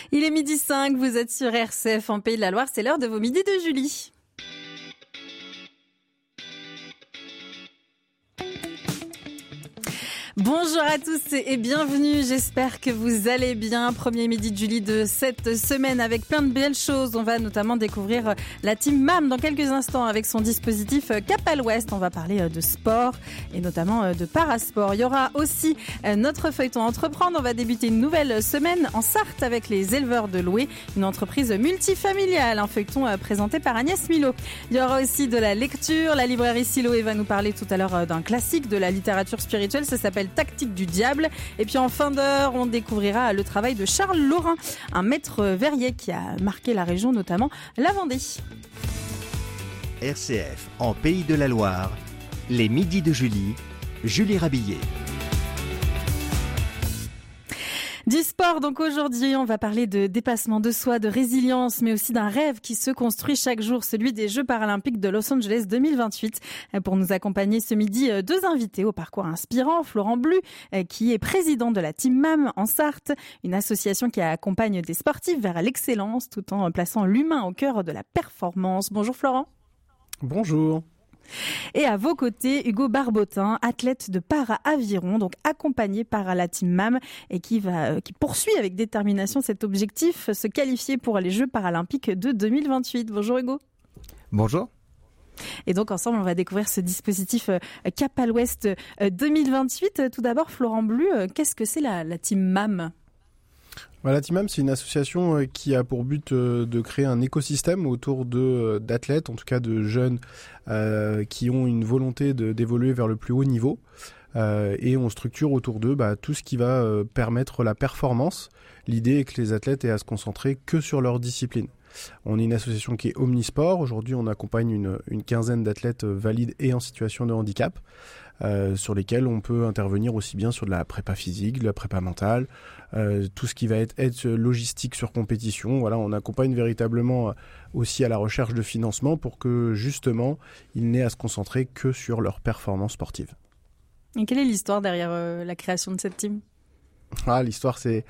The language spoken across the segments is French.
Il est 12h05, vous êtes sur RCF en Pays de la Loire, c'est l'heure de vos midis de Julie. Bonjour à tous et bienvenue, j'espère que vous allez bien. Premier midi de Julie de cette semaine avec plein de belles choses. On va notamment découvrir la team MAM dans quelques instants avec son dispositif Cap à l'Ouest. On va parler de sport et notamment de parasport. Il y aura aussi notre feuilleton Entreprendre. On va débuter une nouvelle semaine en Sarthe avec les éleveurs de Loué, une entreprise multifamiliale. Un feuilleton présenté par Agnès Milot. Il y aura aussi de la lecture. La librairie Siloé va nous parler tout à l'heure d'un classique de la littérature spirituelle. Ça s'appelle Tactique du diable. Et puis en fin d'heure, on découvrira le travail de Charles Laurin, un maître verrier qui a marqué la région, notamment la Vendée. RCF en Pays de la Loire, les midis de Julie, Julie Rabillet. Du sport, donc aujourd'hui, on va parler de dépassement de soi, de résilience, mais aussi d'un rêve qui se construit chaque jour, celui des Jeux paralympiques de Los Angeles 2028. Pour nous accompagner ce midi, deux invités au parcours inspirant. Florent Blu, qui est président de la Team MAM en Sarthe, une association qui accompagne des sportifs vers l'excellence tout en plaçant l'humain au cœur de la performance. Bonjour Florent. Bonjour. Et à vos côtés, Hugo Barbotin, athlète de para-aviron, donc accompagné par la team MAM et qui poursuit avec détermination cet objectif, se qualifier pour les Jeux paralympiques de 2028. Bonjour Hugo. Bonjour. Et donc ensemble, on va découvrir ce dispositif Cap à l'Ouest 2028. Tout d'abord, Florent Blu, qu'est-ce que c'est la team MAM ? La Team MAM, c'est une association qui a pour but de créer un écosystème autour d'athlètes, en tout cas de jeunes qui ont une volonté d'évoluer vers le plus haut niveau. Et on structure autour d'eux tout ce qui va permettre la performance. L'idée est que les athlètes aient à se concentrer que sur leur discipline. On est une association qui est omnisport. Aujourd'hui, on accompagne une quinzaine d'athlètes valides et en situation de handicap. Sur lesquels on peut intervenir aussi bien sur de la prépa physique, de la prépa mentale, tout ce qui va être aide logistique sur compétition. Voilà, on accompagne véritablement aussi à la recherche de financement pour que justement ils n'aient à se concentrer que sur leur performance sportive. Et quelle est l'histoire derrière la création de cette team ? L'histoire c'est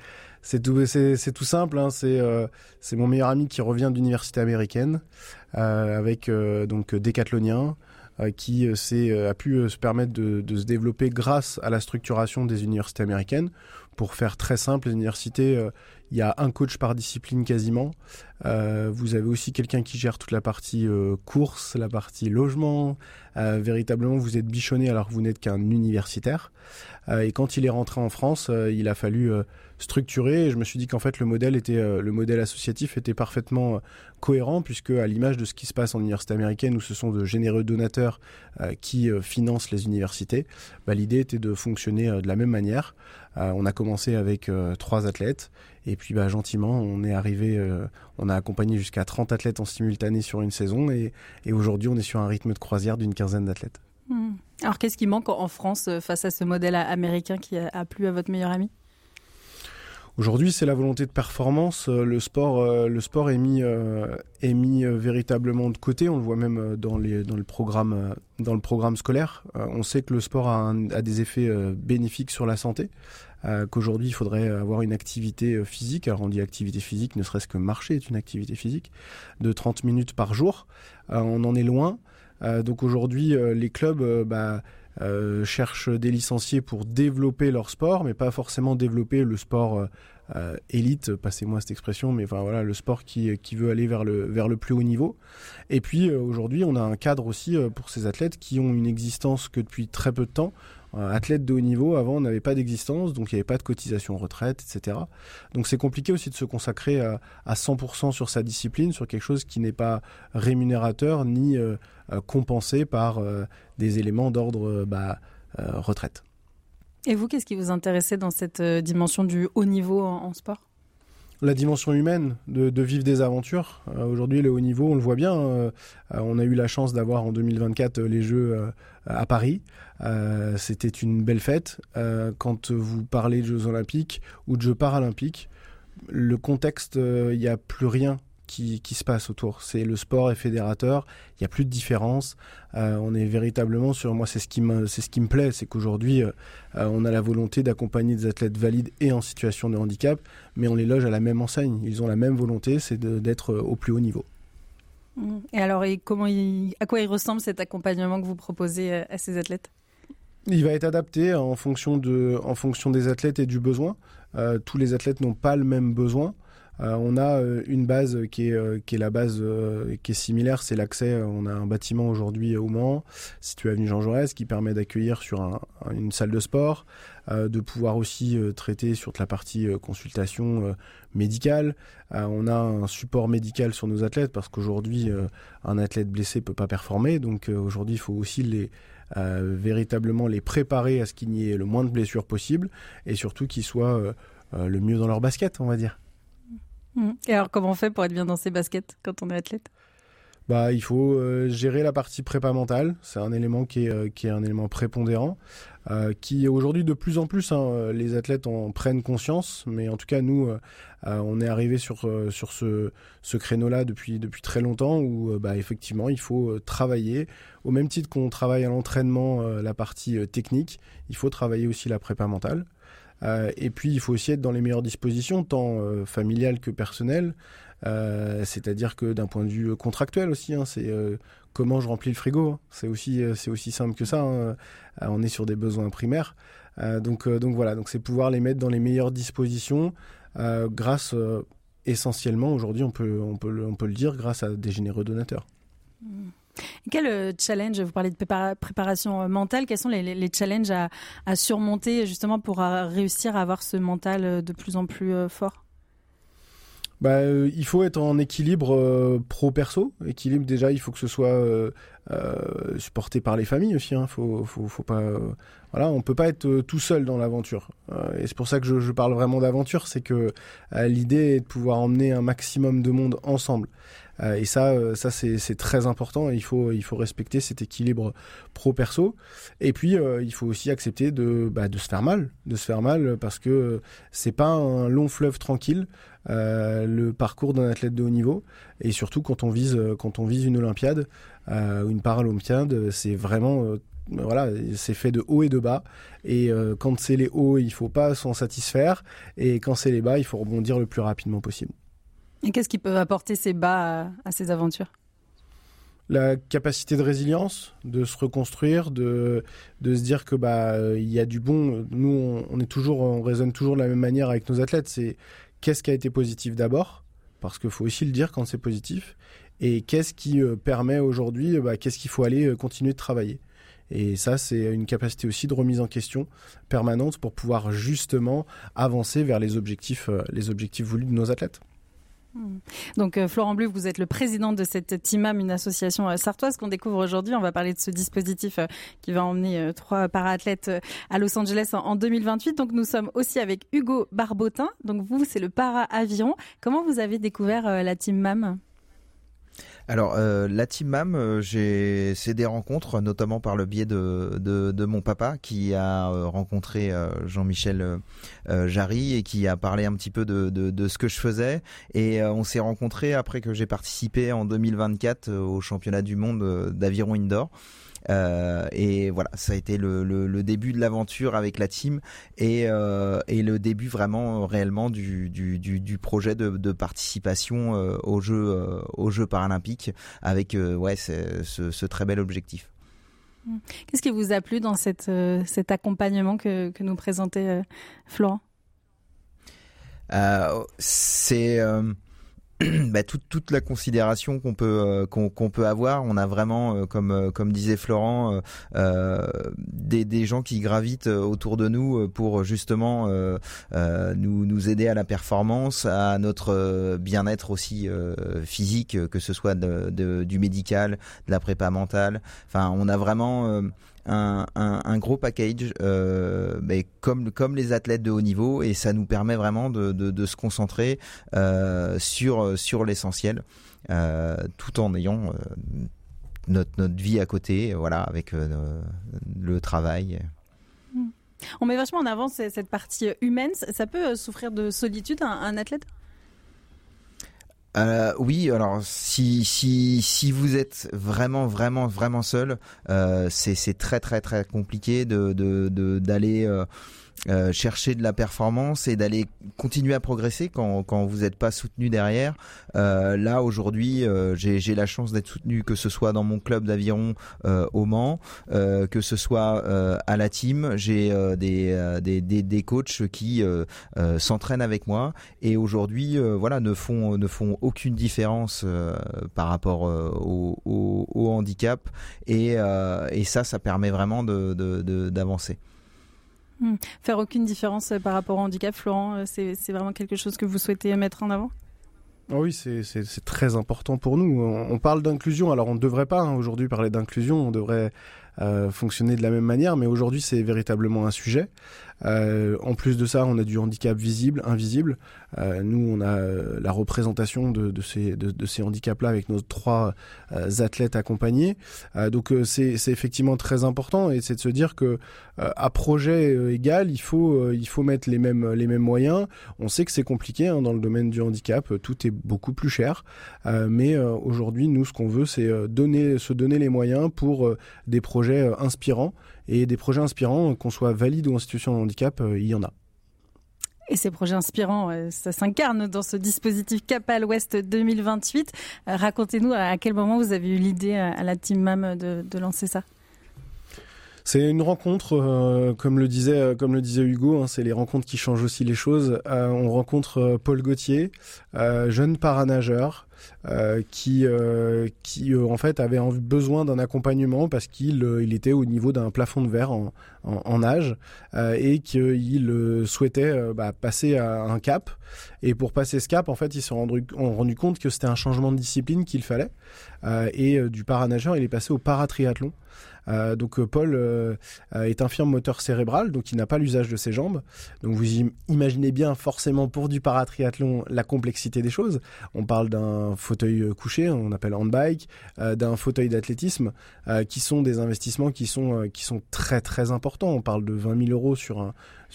tout simple. C'est mon meilleur ami qui revient d'université américaine avec donc décathlonien. Qui a pu se permettre de se développer grâce à la structuration des universités américaines. Pour faire très simple, les universités, il y a un coach par discipline quasiment. Vous avez aussi quelqu'un qui gère toute la partie course, la partie logement. Véritablement, vous êtes bichonné alors que vous n'êtes qu'un universitaire. Et quand il est rentré en France, il a fallu structurer. Et je me suis dit qu'en fait, le modèle associatif était parfaitement cohérent, puisque à l'image de ce qui se passe en université américaine, où ce sont de généreux donateurs qui financent les universités, l'idée était de fonctionner de la même manière. On a commencé avec 3 athlètes, et puis gentiment, on est arrivé, on a accompagné jusqu'à 30 athlètes en simultané sur une saison, et aujourd'hui, on est sur un rythme de croisière d'une quinzaine d'athlètes. Alors, qu'est-ce qui manque en France face à ce modèle américain qui a plu à votre meilleur ami ? Aujourd'hui, c'est la volonté de performance. Le sport est mis véritablement de côté. On le voit même dans le programme scolaire. On sait que le sport a des effets bénéfiques sur la santé. Qu'aujourd'hui, il faudrait avoir une activité physique. Alors, on dit activité physique, ne serait-ce que marcher est une activité physique, de 30 minutes par jour. On en est loin. Donc aujourd'hui, les clubs cherchent des licenciés pour développer leur sport, mais pas forcément développer le sport élite, passez-moi cette expression, mais le sport qui veut aller vers le plus haut niveau. Et puis aujourd'hui, on a un cadre aussi pour ces athlètes qui ont une existence que depuis très peu de temps. Athlète de haut niveau, avant on n'avait pas d'existence, donc il n'y avait pas de cotisation retraite, etc. Donc c'est compliqué aussi de se consacrer à 100% sur sa discipline, sur quelque chose qui n'est pas rémunérateur ni compensé par des éléments d'ordre retraite. Et vous, qu'est-ce qui vous intéressait dans cette dimension du haut niveau en sport ? La dimension humaine, de vivre des aventures. Aujourd'hui, le haut niveau, on le voit bien. On a eu la chance d'avoir en 2024 les Jeux à Paris. C'était une belle fête. Quand vous parlez de Jeux olympiques ou de Jeux paralympiques, le contexte, il n'y a plus rien qui se passe autour. C'est le sport est fédérateur, il n'y a plus de différence. On est véritablement sur moi, c'est ce qui me plaît, c'est qu'aujourd'hui on a la volonté d'accompagner des athlètes valides et en situation de handicap, mais on les loge à la même enseigne. Ils ont la même volonté, c'est d'être au plus haut niveau. Et alors, à quoi il ressemble cet accompagnement que vous proposez à ces athlètes ? Il va être adapté en fonction des athlètes et du besoin. Tous les athlètes n'ont pas le même besoin. On a une base qui est la base qui est similaire, c'est l'accès. On a un bâtiment aujourd'hui au Mans, situé avenue Jean Jaurès, qui permet d'accueillir sur une salle de sport, de pouvoir aussi traiter sur la partie consultation médicale. On a un support médical sur nos athlètes parce qu'aujourd'hui, un athlète blessé peut pas performer. Donc aujourd'hui, il faut aussi véritablement les préparer à ce qu'il y ait le moins de blessures possible et surtout qu'ils soient le mieux dans leur basket, on va dire. Et alors, comment on fait pour être bien dans ses baskets quand on est athlète ? Il faut gérer la partie prépa mentale. C'est un élément qui est un élément prépondérant, qui aujourd'hui de plus en plus, les athlètes en prennent conscience. Mais en tout cas, nous, on est arrivé sur ce créneau-là depuis très longtemps où effectivement, il faut travailler. Au même titre qu'on travaille à l'entraînement la partie technique, il faut travailler aussi la prépa mentale. Et puis, il faut aussi être dans les meilleures dispositions, tant familiales que personnelles. C'est-à-dire que d'un point de vue contractuel aussi, c'est comment je remplis le frigo. C'est aussi simple que ça. On est sur des besoins primaires. Donc voilà, donc c'est pouvoir les mettre dans les meilleures dispositions grâce essentiellement, aujourd'hui, on peut le dire, grâce à des généreux donateurs. Quel challenge, vous parlez de préparation mentale, quels sont les challenges à surmonter justement pour réussir à avoir ce mental de plus en plus fort ? Il faut être en équilibre pro-perso. Équilibre, déjà, il faut que ce soit supporté par les familles aussi. Faut pas, on peut pas être tout seul dans l'aventure. Et c'est pour ça que je parle vraiment d'aventure, c'est que l'idée est de pouvoir emmener un maximum de monde ensemble. Et ça c'est très important. Il faut respecter cet équilibre pro-perso. Et puis il faut aussi accepter de se faire mal, parce que c'est pas un long fleuve tranquille. Le parcours d'un athlète de haut niveau, et surtout quand on vise une Olympiade ou une Paralympiade, c'est vraiment c'est fait de haut et de bas, et quand c'est les hauts, il faut pas s'en satisfaire, et quand c'est les bas, il faut rebondir le plus rapidement possible. Et qu'est-ce qui peut apporter ces bas à ces aventures ? La capacité de résilience, de se reconstruire, de se dire que il y a du bon. Nous, on raisonne toujours de la même manière avec nos athlètes. C'est qu'est-ce qui a été positif d'abord, parce qu'il faut aussi le dire quand c'est positif, et qu'est-ce qui permet aujourd'hui, qu'est-ce qu'il faut aller continuer de travailler. Et ça, c'est une capacité aussi de remise en question permanente pour pouvoir justement avancer vers les objectifs voulus de nos athlètes. Donc Florent Bleu, vous êtes le président de cette Team Mam, une association sartoise qu'on découvre aujourd'hui. On va parler de ce dispositif qui va emmener 3 para-athlètes à Los Angeles en 2028. Donc nous sommes aussi avec Hugo Barbotin. Donc vous, c'est le para-aviron. Comment vous avez découvert la Team Mam ? Alors la Team Mam, c'est des rencontres, notamment par le biais de mon papa qui a rencontré Jean-Michel Jarry et qui a parlé un petit peu de ce que je faisais, et on s'est rencontrés après que j'ai participé en 2024 au championnat du monde d'aviron indoor. Et voilà, ça a été le début de l'aventure avec la team, et le début vraiment réellement du projet de participation aux Jeux paralympiques avec ce très bel objectif. Qu'est-ce qui vous a plu dans cet accompagnement que nous présentait Florent ? C'est toute la considération qu'on peut avoir. On a vraiment, comme disait Florent, des gens qui gravitent autour de nous pour justement nous aider à la performance, à notre bien-être aussi physique, que ce soit du médical, de la prépa mentale. Enfin, on a vraiment un gros package, comme les athlètes de haut niveau, et ça nous permet vraiment de se concentrer sur l'essentiel, tout en ayant notre vie à côté, avec le travail. On met vachement en avant cette partie humaine. Ça peut souffrir de solitude, un athlète ? Oui, alors si vous êtes vraiment seul, c'est très très très compliqué d'aller chercher de la performance et d'aller continuer à progresser quand vous n'êtes pas soutenu derrière. Là aujourd'hui, j'ai la chance d'être soutenu, que ce soit dans mon club d'aviron au Mans, que ce soit à la team. J'ai des coachs qui s'entraînent avec moi et aujourd'hui ne font aucune différence par rapport au handicap et ça permet vraiment d'avancer. Faire aucune différence par rapport au handicap, Florent, c'est vraiment quelque chose que vous souhaitez mettre en avant ? Oui, c'est très important pour nous. On parle d'inclusion, alors on ne devrait pas aujourd'hui parler d'inclusion, on devrait fonctionner de la même manière, mais aujourd'hui c'est véritablement un sujet. En plus de ça, on a du handicap visible, invisible. Nous, on a la représentation de ces handicaps-là avec nos 3 athlètes accompagnés. Donc c'est effectivement très important, et c'est de se dire que à projet égal, il faut mettre les mêmes moyens. On sait que c'est compliqué dans le domaine du handicap, tout est beaucoup plus cher, mais aujourd'hui, nous, ce qu'on veut, c'est se donner les moyens pour des projets inspirants. Et des projets inspirants, qu'on soit valide ou en situation de handicap, il y en a. Et ces projets inspirants, ça s'incarne dans ce dispositif Cap à l'Ouest 2028. Racontez-nous à quel moment vous avez eu l'idée à la Team MAM de lancer ça. C'est une rencontre, comme le disait Hugo, c'est les rencontres qui changent aussi les choses. On rencontre Paul Gauthier, jeune paranageur, qui en fait avait besoin d'un accompagnement parce qu'il était au niveau d'un plafond de verre en nage, et qu'il souhaitait passer à un cap. Et pour passer ce cap, en fait, il s'est rendu compte que c'était un changement de discipline qu'il fallait. Et du paranageur, il est passé au paratriathlon. Donc Paul est infirme moteur cérébral, donc il n'a pas l'usage de ses jambes. Donc vous imaginez bien forcément pour du paratriathlon la complexité des choses. On parle d'un fauteuil couché, on appelle handbike, d'un fauteuil d'athlétisme, qui sont des investissements qui sont très très importants. On parle de 20 000 euros sur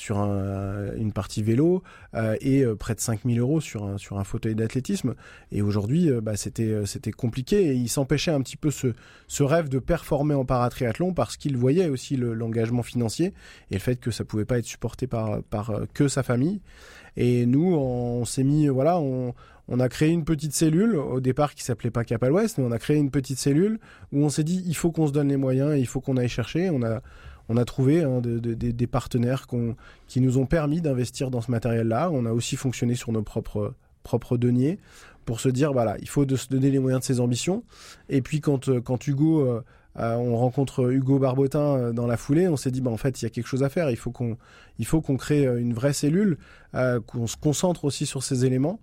une partie vélo, et près de 5 000 euros sur un fauteuil d'athlétisme. Et aujourd'hui, c'était compliqué, et il s'empêchait un petit peu ce rêve de performer en paratriathlon parce qu'il voyait aussi l'engagement financier et le fait que ça pouvait pas être supporté par que sa famille. Et nous, on s'est mis, on a créé une petite cellule au départ qui s'appelait pas Cap à l'Ouest, mais on a créé une petite cellule où on s'est dit il faut qu'on se donne les moyens, il faut qu'on aille chercher. On a trouvé des partenaires qui nous ont permis d'investir dans ce matériel-là. On a aussi fonctionné sur nos propres deniers pour se dire, il faut se donner les moyens de ses ambitions. Et puis quand Hugo, on rencontre Hugo Barbotin dans la foulée, on s'est dit, en fait, il y a quelque chose à faire. Il faut qu'on crée une vraie cellule, qu'on se concentre aussi sur ces éléments.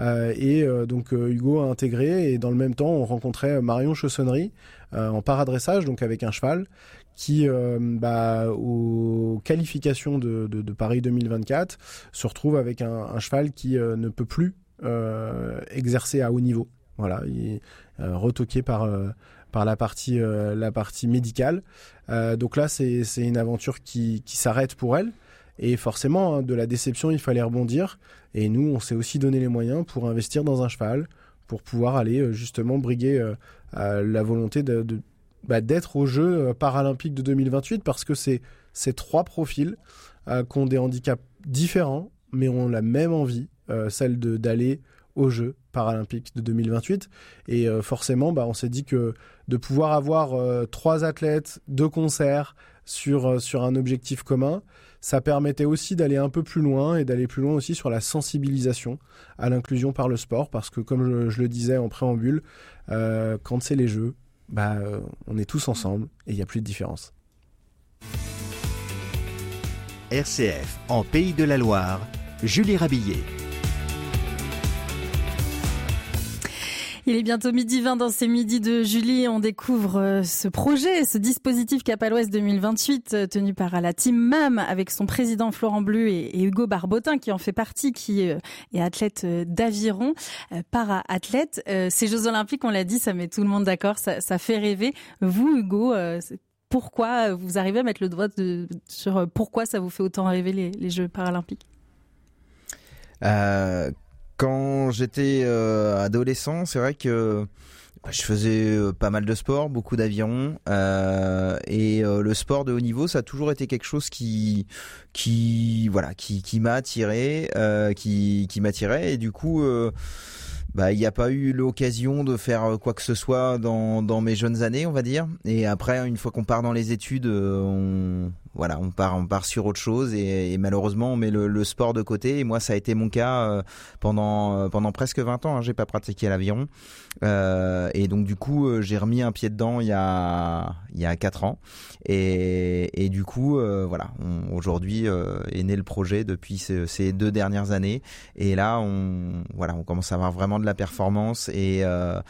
Donc Hugo a intégré, et dans le même temps, on rencontrait Marion Chaussonnerie en paradressage, donc avec un cheval, qui, aux qualifications de Paris 2024, se retrouve avec un cheval qui ne peut plus exercer à haut niveau. Voilà, il est retoqué par la partie médicale. Donc là, c'est une aventure qui s'arrête pour elle. Et forcément, de la déception, il fallait rebondir. Et nous, on s'est aussi donné les moyens pour investir dans un cheval, pour pouvoir aller justement briguer la volonté d'être aux Jeux paralympiques de 2028, parce que c'est ces 3 profils qui ont des handicaps différents, mais ont la même envie, celle d'aller aux Jeux paralympiques de 2028. Et forcément, on s'est dit que de pouvoir avoir 3 athlètes, 2 concerts sur un objectif commun, ça permettait aussi d'aller un peu plus loin, et d'aller plus loin aussi sur la sensibilisation à l'inclusion par le sport, parce que comme je le disais en préambule, quand c'est les Jeux, on est tous ensemble et il n'y a plus de différence. RCF en Pays de la Loire, Julie Rabillet. Il est bientôt 12h20 dans ces midis de Julie. On découvre ce projet, ce dispositif Cap à l'Ouest 2028 tenu par la Team MAM avec son président Florent Bleu et Hugo Barbotin qui en fait partie, qui est athlète d'aviron, para-athlète. Ces Jeux Olympiques, on l'a dit, ça met tout le monde d'accord, ça fait rêver. Vous, Hugo, pourquoi vous arrivez à mettre le doigt sur pourquoi ça vous fait autant rêver les Jeux paralympiques ? Quand j'étais adolescent, c'est vrai que je faisais pas mal de sport, beaucoup d'aviron, et le sport de haut niveau, ça a toujours été quelque chose qui m'a attiré, qui m'attirait, et du coup, il n'y a pas eu l'occasion de faire quoi que ce soit dans mes jeunes années, on va dire. Et après, une fois qu'on part dans les études, on part sur autre chose, et malheureusement on met le sport de côté. Et moi, ça a été mon cas pendant presque 20 ans. J'ai pas pratiqué l'aviron, et donc du coup j'ai remis un pied dedans il y a 4 ans, et du coup aujourd'hui est né le projet depuis ces 2 dernières années. Et là on commence à avoir vraiment de la performance, et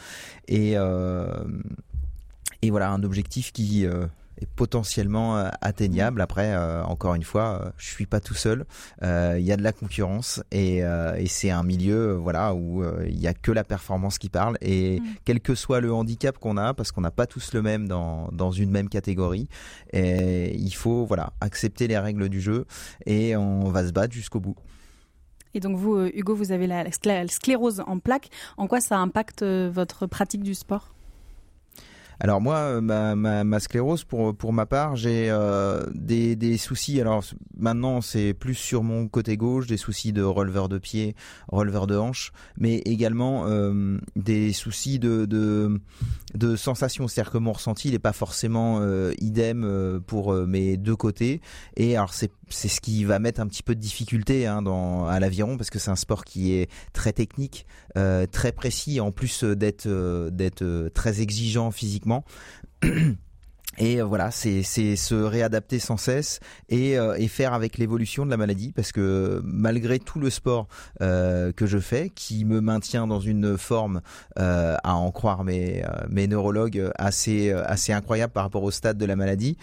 voilà, un objectif qui est potentiellement atteignable. Après, encore une fois, je suis pas tout seul. Il y a de la concurrence, et c'est un milieu où il y a que la performance qui parle. Et quel que soit le handicap qu'on a, parce qu'on n'a pas tous le même dans une même catégorie, et il faut accepter les règles du jeu, et on va se battre jusqu'au bout. Et donc vous, Hugo, vous avez la sclérose en plaques. En quoi ça impacte votre pratique du sport ? Alors moi, ma sclérose, pour ma part, j'ai des soucis. Alors maintenant, c'est plus sur mon côté gauche, des soucis de releveur de pied, releveur de hanche, mais également des soucis de sensation. C'est-à-dire que mon ressenti, il n'est pas forcément idem pour mes deux côtés. Et alors c'est ce qui va mettre un petit peu de difficulté à l'aviron, parce que c'est un sport qui est très technique, très précis, en plus d'être très exigeant physiquement. Et c'est se réadapter sans cesse, et faire avec l'évolution de la maladie, parce que malgré tout le sport que je fais, qui me maintient dans une forme, à en croire mes neurologues, assez incroyable par rapport au stade de la maladie,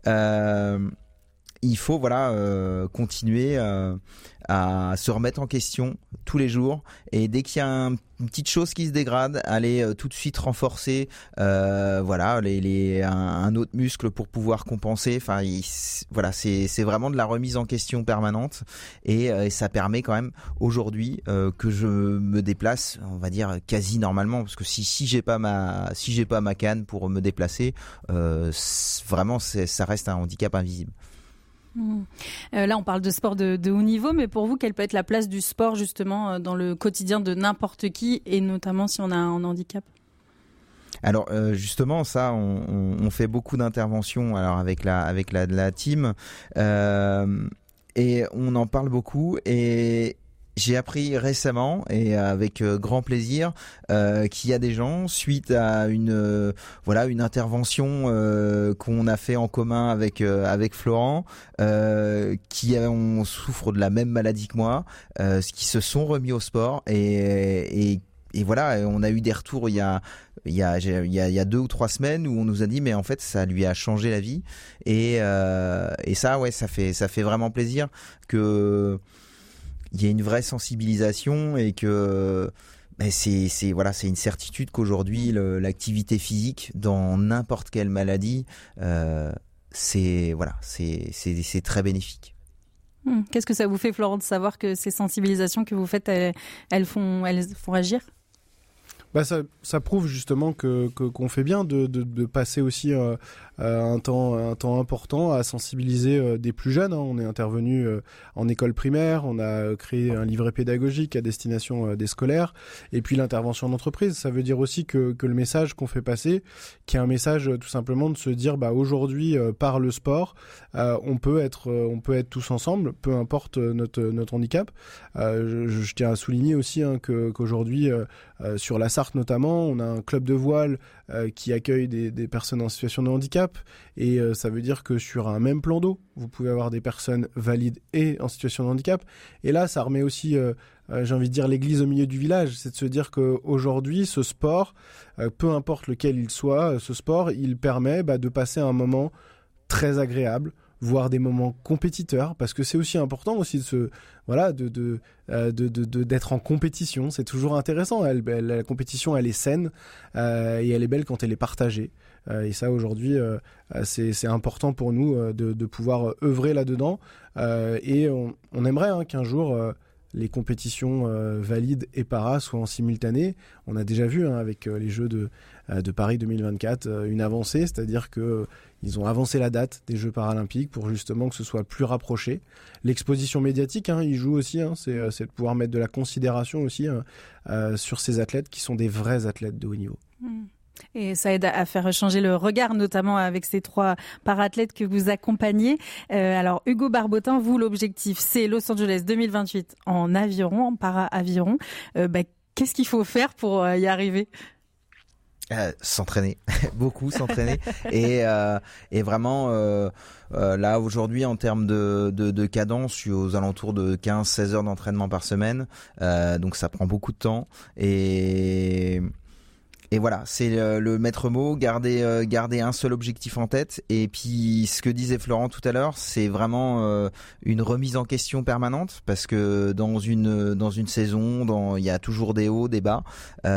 il faut continuer à se remettre en question tous les jours, et dès qu'il y a une petite chose qui se dégrade, aller tout de suite renforcer un autre muscle pour pouvoir compenser. Enfin, c'est vraiment de la remise en question permanente, et ça permet quand même aujourd'hui que je me déplace, on va dire quasi normalement, parce que si j'ai pas ma canne pour me déplacer, vraiment ça reste un handicap invisible. Là, on parle de sport de haut niveau, mais pour vous, quelle peut être la place du sport justement dans le quotidien de n'importe qui, et notamment si on a un handicap ? Alors justement, ça, on fait beaucoup d'interventions avec la team, et on en parle beaucoup, et j'ai appris récemment, et avec grand plaisir, qu'il y a des gens, suite à une intervention qu'on a fait en commun avec Florent, qui souffrent de la même maladie que moi, qui se sont remis au sport, et on a eu des retours il y a 2 ou 3 semaines, où on nous a dit mais en fait ça lui a changé la vie, et ça fait vraiment plaisir que il y a une vraie sensibilisation, et que c'est une certitude qu'aujourd'hui l'activité physique dans n'importe quelle maladie, c'est très bénéfique. Qu'est-ce que ça vous fait, Florent, de savoir que ces sensibilisations que vous faites, elles font agir ? Ça prouve justement qu'on fait bien de passer aussi un temps important à sensibiliser des plus jeunes. On est intervenu en école primaire, on a créé un livret pédagogique à destination des scolaires, et puis l'intervention d'entreprise. Ça veut dire aussi que le message qu'on fait passer, qui est un message tout simplement de se dire aujourd'hui par le sport, on peut être tous ensemble, peu importe notre handicap. Je tiens à souligner aussi qu'aujourd'hui sur la Sarthe notamment, on a un club de voile qui accueille des personnes en situation de handicap, et ça veut dire que sur un même plan d'eau, vous pouvez avoir des personnes valides et en situation de handicap. Et là, ça remet aussi, j'ai envie de dire, l'église au milieu du village. C'est de se dire qu'aujourd'hui, ce sport, peu importe lequel il soit, ce sport, il permet de passer un moment très agréable, voire des moments compétiteurs, parce que c'est aussi important aussi d'être en compétition. C'est toujours intéressant. La compétition, elle est saine, et elle est belle quand elle est partagée. Et ça, aujourd'hui, c'est important pour nous de pouvoir œuvrer là-dedans. Et on aimerait qu'un jour, les compétitions valides et para soient en simultané. On a déjà vu avec les Jeux de Paris 2024 une avancée, c'est-à-dire qu'ils ont avancé la date des Jeux paralympiques pour justement que ce soit plus rapproché. L'exposition médiatique, il joue aussi, c'est de pouvoir mettre de la considération aussi sur ces athlètes qui sont des vrais athlètes de haut niveau. Et ça aide à faire changer le regard, notamment avec ces 3 parathlètes que vous accompagnez. Alors, Hugo Barbotin, vous, l'objectif, c'est Los Angeles 2028 en aviron, en para-aviron. Qu'est-ce qu'il faut faire pour y arriver ? S'entraîner, beaucoup s'entraîner. Et vraiment, là, aujourd'hui, en termes de cadence, je suis aux alentours de 15-16 heures d'entraînement par semaine. Donc, ça prend beaucoup de temps. Et voilà, c'est le maître mot, garder un seul objectif en tête. Et puis, ce que disait Florent tout à l'heure, c'est vraiment une remise en question permanente, parce que dans une saison, il y a toujours des hauts, des bas.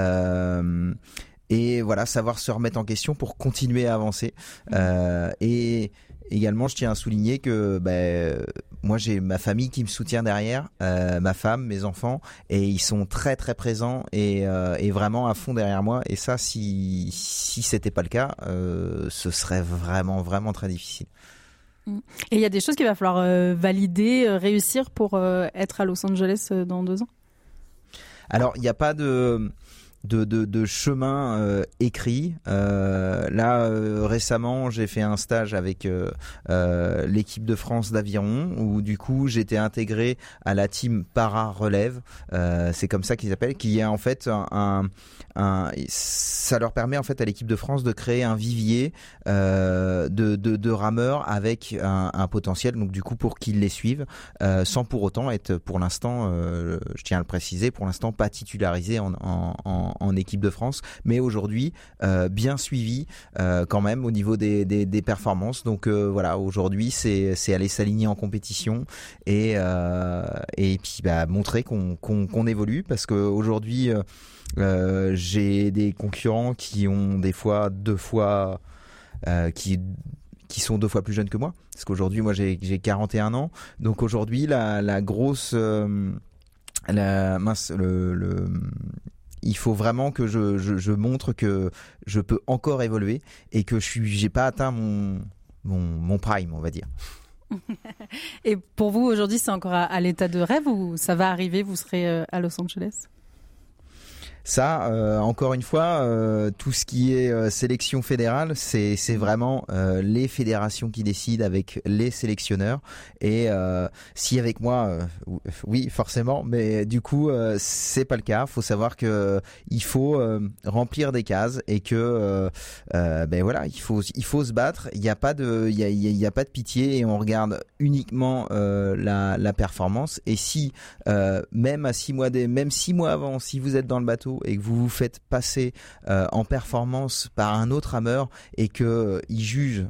Et voilà, savoir se remettre en question pour continuer à avancer. Et également, je tiens à souligner que moi, j'ai ma famille qui me soutient derrière, ma femme, mes enfants, et ils sont très très présents et vraiment à fond derrière moi. Et ça, si c'était pas le cas, ce serait vraiment vraiment très difficile. Et il y a des choses qu'il va falloir valider, réussir pour être à Los Angeles dans 2 ans. Alors, il n'y a pas de chemin écrit. Là, récemment, j'ai fait un stage avec l'équipe de France d'aviron, où du coup j'étais intégré à la team para relève. C'est comme ça qu'ils appellent, qui est en fait ça leur permet en fait à l'équipe de France de créer un vivier de rameurs avec un potentiel, donc du coup pour qu'ils les suivent, sans pour autant être, pour l'instant, je tiens à le préciser, pour l'instant pas titularisé en équipe de France, mais aujourd'hui bien suivi quand même au niveau des performances. Donc voilà, aujourd'hui c'est aller s'aligner en compétition et puis montrer qu'on évolue, parce qu'aujourd'hui j'ai des concurrents qui ont des fois 2 fois qui sont 2 fois plus jeunes que moi, parce qu'aujourd'hui moi j'ai 41 ans, donc aujourd'hui la grosse il faut vraiment que je montre que je peux encore évoluer et que j'ai pas atteint mon prime, on va dire. Et pour vous aujourd'hui, c'est encore à l'état de rêve ou ça va arriver, vous serez à Los Angeles ? Ça, encore une fois, tout ce qui est sélection fédérale, c'est vraiment les fédérations qui décident avec les sélectionneurs. Et si avec moi, oui, forcément, mais du coup, c'est pas le cas. Faut savoir que il faut remplir des cases et que voilà, il faut se battre. Il y a pas de pitié et on regarde uniquement la performance. Et si même 6 mois avant, si vous êtes dans le bateau et que vous vous faites passer en performance par un autre rameur et que il juge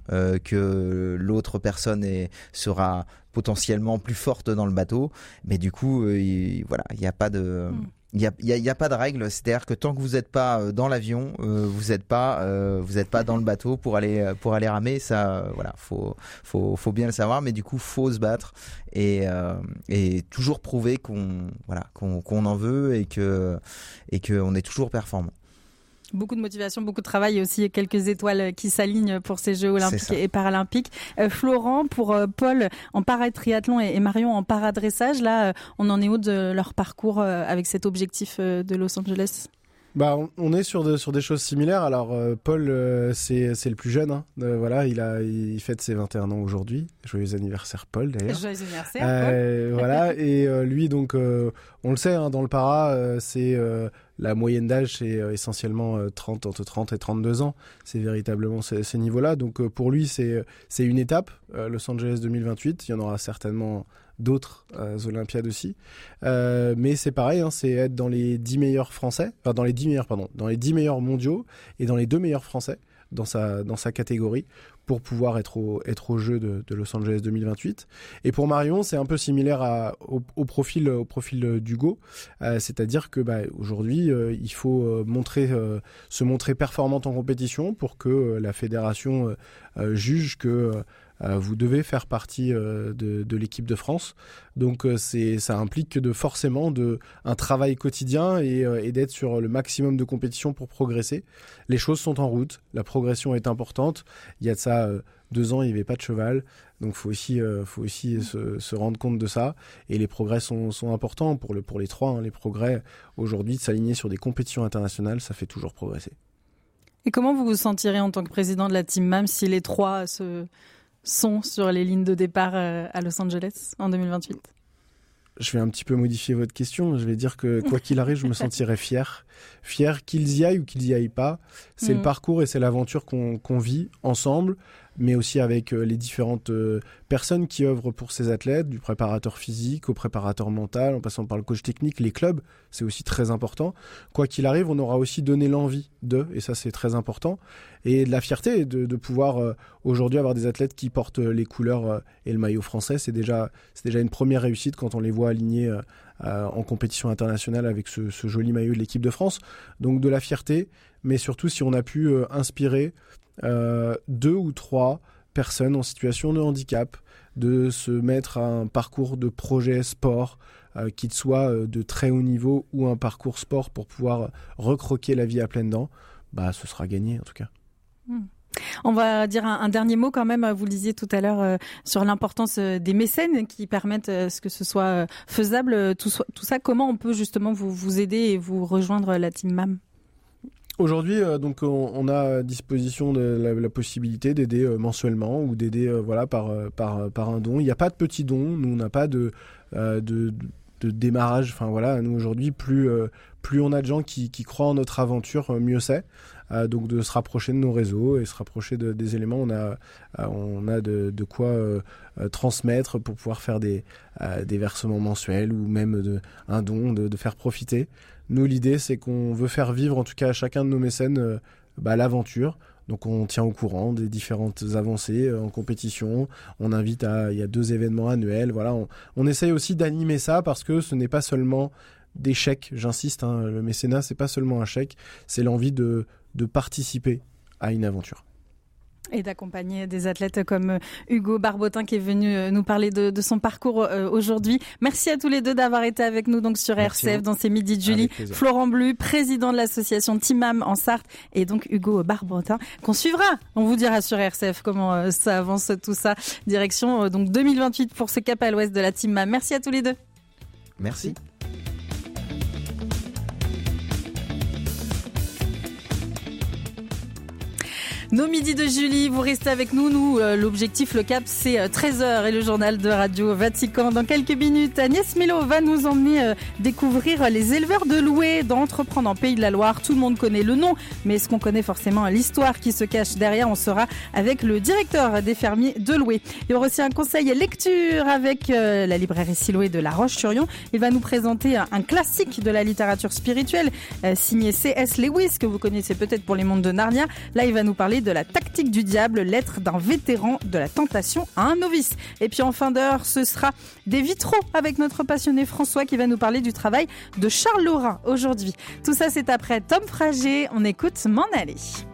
que l'autre personne sera potentiellement plus forte dans le bateau, mais du coup voilà, il n'y a pas de il y a pas de règle, c'est-à-dire que tant que vous n'êtes pas dans l'avion, vous n'êtes pas dans le bateau pour aller ramer. Ça, voilà, faut bien le savoir, mais du coup faut se battre et toujours prouver qu'on en veut et que on est toujours performant. Beaucoup de motivation, beaucoup de travail et aussi quelques étoiles qui s'alignent pour ces Jeux olympiques et paralympiques. Florent, pour Paul en para-triathlon et Marion en para-dressage, là, on en est où de leur parcours avec cet objectif de Los Angeles ? On est sur des choses similaires. Alors Paul, c'est le plus jeune. Voilà, il fête ses 21 ans aujourd'hui. Joyeux anniversaire Paul d'ailleurs. Joyeux anniversaire Paul. Voilà, et lui donc, on le sait, dans le para, c'est la moyenne d'âge, c'est essentiellement entre 30 et 32 ans. C'est véritablement ces niveaux-là. Donc pour lui, c'est une étape. Los Angeles 2028, il y en aura certainement d'autres Olympiades aussi, mais c'est pareil, c'est être dans les 10 meilleurs français, enfin dans les 10 meilleurs mondiaux et dans les 2 meilleurs français dans sa catégorie pour pouvoir être au jeu de Los Angeles 2028. Et pour Marion, c'est un peu similaire au profil d'Hugo, c'est-à-dire que aujourd'hui il faut se montrer performante en compétition pour que la fédération juge que vous devez faire partie de l'équipe de France. Donc ça implique forcément un travail quotidien et d'être sur le maximum de compétitions pour progresser. Les choses sont en route, la progression est importante. Il y a de ça 2 ans, il n'y avait pas de cheval, donc faut aussi se rendre compte de ça. Et les progrès sont importants pour les 3. Hein. Les progrès aujourd'hui, de s'aligner sur des compétitions internationales, ça fait toujours progresser. Et comment vous vous sentirez en tant que président de la Team MAM si les 3 sont sur les lignes de départ à Los Angeles en 2028 ? Je vais un petit peu modifier votre question. Je vais dire que quoi qu'il arrive, je me sentirai fier. Fier qu'ils y aillent ou qu'ils y aillent pas. C'est le parcours et c'est l'aventure qu'on vit ensemble, mais aussi avec les différentes personnes qui œuvrent pour ces athlètes, du préparateur physique au préparateur mental, en passant par le coach technique, les clubs, c'est aussi très important. Quoi qu'il arrive, on aura aussi donné l'envie d'eux, et ça c'est très important, et de la fierté de pouvoir aujourd'hui avoir des athlètes qui portent les couleurs et le maillot français. C'est déjà une première réussite quand on les voit alignés en compétition internationale avec ce joli maillot de l'équipe de France. Donc de la fierté, mais surtout si on a pu inspirer 2 ou 3 personnes en situation de handicap de se mettre à un parcours de projet sport, qu'il soit de très haut niveau ou un parcours sport pour pouvoir recroquer la vie à pleines dents, ce sera gagné en tout cas. On va dire un dernier mot quand même. Vous le disiez tout à l'heure sur l'importance des mécènes qui permettent que ce soit faisable. Tout ça, comment on peut justement vous aider et vous rejoindre la Team MAM ? Aujourd'hui, donc on a à disposition la possibilité d'aider mensuellement ou d'aider par un don. Il n'y a pas de petits dons. Nous, on n'a pas de démarrage. Enfin voilà, nous aujourd'hui, plus on a de gens qui croient en notre aventure, mieux c'est. Donc de se rapprocher de nos réseaux et se rapprocher des éléments. On a de quoi transmettre pour pouvoir faire des versements mensuels ou même un don, de faire profiter. Nous, l'idée, c'est qu'on veut faire vivre, en tout cas à chacun de nos mécènes, l'aventure. Donc on tient au courant des différentes avancées en compétition. On invite il y a 2 événements annuels. Voilà, on essaye aussi d'animer ça parce que ce n'est pas seulement des chèques, j'insiste, hein, le mécénat, c'est pas seulement un chèque, c'est l'envie de participer à une aventure. Et d'accompagner des athlètes comme Hugo Barbotin qui est venu nous parler de son parcours aujourd'hui. Merci à tous les 2 d'avoir été avec nous donc sur RCF dans ces midis de Julie. Florent Blu, président de l'association Team MAM en Sarthe, et donc Hugo Barbotin qu'on suivra. On vous dira sur RCF comment ça avance tout ça. Direction donc 2028 pour ce cap à l'ouest de la Team MAM. Merci à tous les 2. Merci. Nos midis de Julie, vous restez avec nous. Nous, l'objectif, le cap, c'est 13h et le journal de Radio Vatican. Dans quelques minutes, Agnès Milo va nous emmener découvrir les éleveurs de Loué d'Entreprendre en Pays de la Loire. Tout le monde connaît le nom, mais est-ce qu'on connaît forcément l'histoire qui se cache derrière? On sera avec le directeur des fermiers de Loué. Il y aura aussi un conseil lecture avec la librairie Siloué de La Roche-sur-Yon. Il va nous présenter un classique de la littérature spirituelle signé C.S. Lewis, que vous connaissez peut-être pour les mondes de Narnia. Là, il va nous parler de la tactique du diable, lettre d'un vétéran de la tentation à un novice. Et puis en fin d'heure, ce sera des vitraux avec notre passionné François qui va nous parler du travail de Charles Lorrain aujourd'hui. Tout ça, c'est après Tom Frager. On écoute M'en aller.